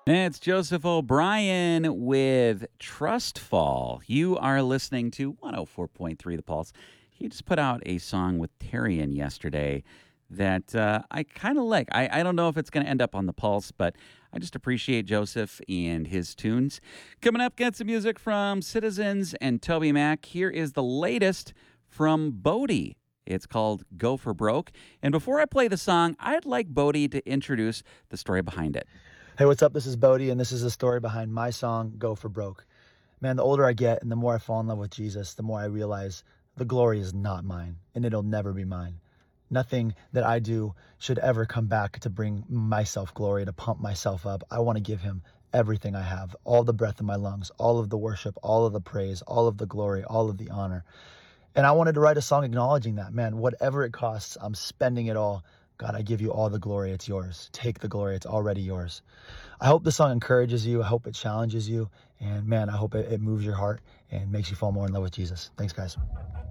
It's Joseph O'Brien with Trustfall. You are listening to 104.3 The Pulse. He just put out a song with Tarian yesterday that I kind of like. I don't know if it's going to end up on The Pulse, but I just appreciate Joseph and his tunes. Coming up, get some music from Citizens and Toby Mac. Here is the latest from Bodie. It's called Go for Broke. And before I play the song, I'd like Bodie to introduce the story behind it. Hey, what's up? This is Bodie, and this is the story behind my song, Go for Broke. Man, the older I get and the more I fall in love with Jesus, the more I realize the glory is not mine, and it'll never be mine. Nothing that I do should ever come back to bring myself glory, to pump myself up. I want to give him everything I have, all the breath in my lungs, all of the worship, all of the praise, all of the glory, all of the honor. And I wanted to write a song acknowledging that, man, whatever it costs, I'm spending it all. God, I give you all the glory. It's yours. Take the glory. It's already yours. I hope the song encourages you. I hope it challenges you. And man, I hope it moves your heart and makes you fall more in love with Jesus. Thanks, guys.